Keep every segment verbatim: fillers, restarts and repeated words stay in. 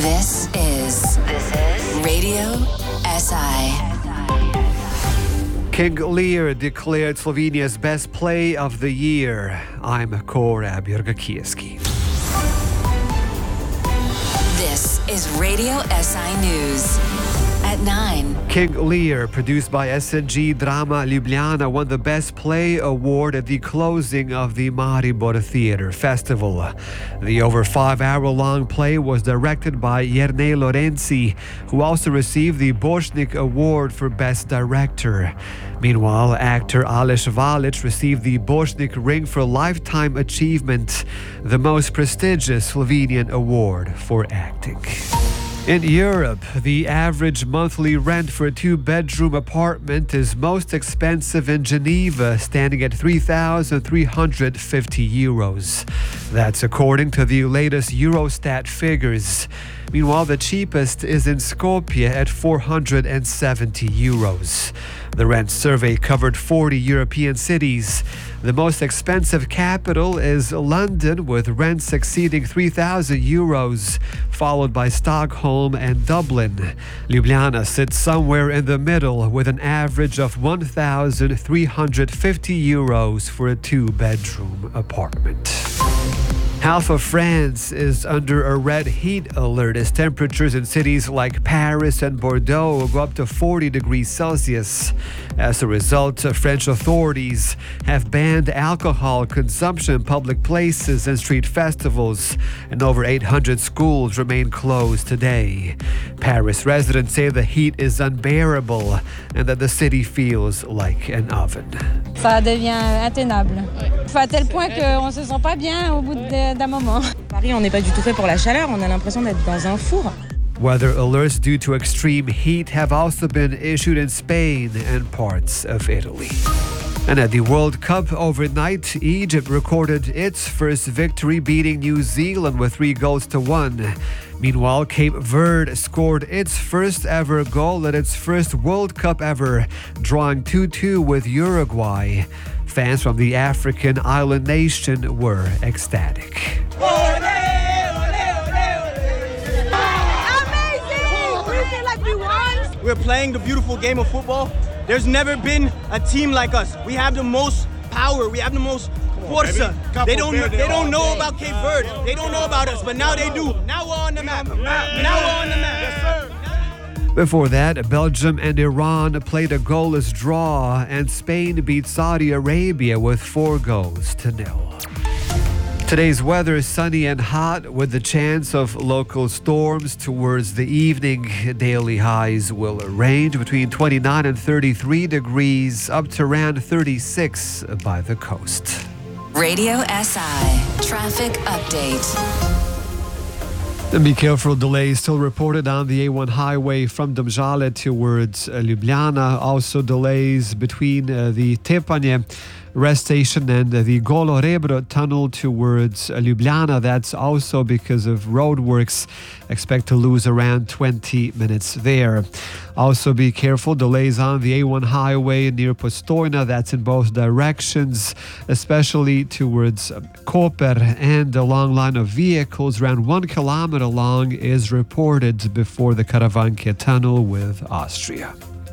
This is This is Radio S I. King Lear declared Slovenia's best play of the year. I'm Korab Jurgakijski. This is Radio S I News. At nine. King Lear, produced by S N G Drama Ljubljana, won the Best Play award at the closing of the Maribor Theatre Festival. The over five-hour-long play was directed by Jernej Lorenci, who also received the Bošnik Award for Best Director. Meanwhile, actor Aleš Valič received the Bošnik Ring for Lifetime Achievement, the most prestigious Slovenian award for acting. In Europe, the average monthly rent for a two-bedroom apartment is most expensive in Geneva, standing at three thousand three hundred fifty euros. That's according to the latest Eurostat figures. Meanwhile, the cheapest is in Skopje at four hundred seventy euros. The rent survey covered forty European cities. The most expensive capital is London, with rents exceeding three thousand euros, followed by Stockholm and Dublin. Ljubljana sits somewhere in the middle, with an average of one thousand three hundred fifty euros for a two-bedroom apartment. Half of France is under a red heat alert as temperatures in cities like Paris and Bordeaux go up to forty degrees Celsius. As a result, French authorities have banned alcohol consumption in public places and street festivals, and over eight hundred schools remain closed today. Paris residents say the heat is unbearable and that the city feels like an oven. Ça devient intenable. Enfin, à tel point qu'on ne se sent pas bien au bout d'un moment. Paris, on n'est pas du tout fait pour la chaleur, on a l'impression d'être dans un four. Weather alerts due to extreme heat have also been issued in Spain and parts of Italy. And at the World Cup overnight, Egypt recorded its first victory, beating New Zealand with three goals to one. Meanwhile, Cape Verde scored its first ever goal at its first World Cup ever, drawing two two with Uruguay. Fans from the African island nation were ecstatic. We're playing the beautiful game of football. There's never been a team like us. We have the most power. We have the most forza. They don't know, they don't know about Cape Verde. They don't know about us, but now they do. Now we're on the map. Now we're on the map. Yes, sir. Before that, Belgium and Iran played a goalless draw, and Spain beat Saudi Arabia with four goals to nil. Today's weather is sunny and hot with the chance of local storms towards the evening. Daily highs will range between twenty-nine and thirty-three degrees, up to around thirty-six by the coast. Radio S I Traffic Update. And be careful, delays still reported on the A one highway from Domžale towards uh, Ljubljana. Also delays between uh, the Tepanje rest station and uh, the Golo Rebro tunnel towards uh, Ljubljana. That's also because of roadworks. Expect to lose around twenty minutes there. Also be careful, delays on the A one highway near Postojna. That's in both directions, especially towards um, Koper, and a long line of vehicles around one kilometer long is reported before the Karavanke tunnel with Austria.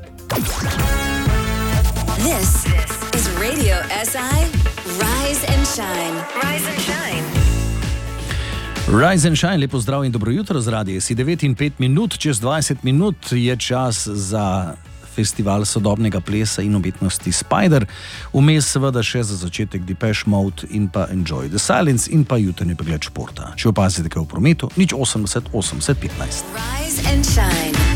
This is Radio S I Rise and Shine. Rise and Shine. Rise and Shine, lepo zdrav in dobro jutro z radija S I devet in pet minut, čez dvajset minut je čas za festival sodobnega plesa in umetnosti Spider. Vmes seveda še za začetek Depeche Mode in pa Enjoy the Silence in pa jutrnji pregled športa. Če opazite kaj v prometu, nič osemdeset osemdeset petnajst. Rise and Shine.